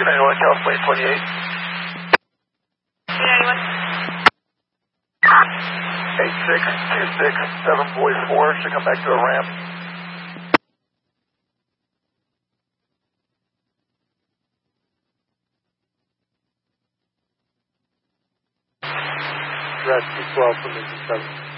291 California 28. 8626 7 boy 4 should come back to a ramp. Rescue 12 from Engine 7.